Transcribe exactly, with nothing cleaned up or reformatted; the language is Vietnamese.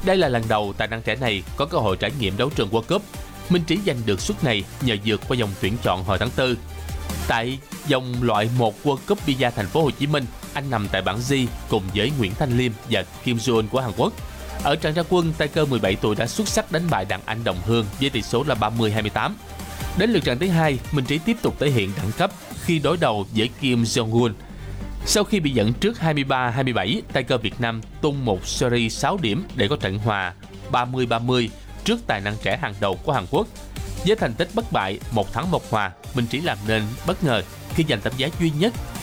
Đây là lần đầu tài năng trẻ này có cơ hội trải nghiệm đấu trường World Cup. Minh Trí giành được suất này nhờ vượt qua vòng tuyển chọn hồi tháng tư. Tại vòng loại một World Cup Bia Thành phố Hồ Chí Minh, anh nằm tại bảng G cùng với Nguyễn Thanh Liêm và Kim Joo-eun của Hàn Quốc. Ở trận ra quân, Tiger mười bảy tuổi đã xuất sắc đánh bại đàn anh đồng hương với tỷ số là ba mươi hai mươi tám. Đến lượt trận thứ hai, Minh Trí tiếp tục thể hiện đẳng cấp khi đối đầu với Kim Jong-un. Sau khi bị dẫn trước hai mươi ba hai mươi bảy, Tiger Việt Nam tung một series sáu điểm để có trận hòa ba mươi ba mươi trước tài năng trẻ hàng đầu của Hàn Quốc. Với thành tích bất bại một thắng một hòa, Minh Trí làm nên bất ngờ khi giành tấm vé duy nhất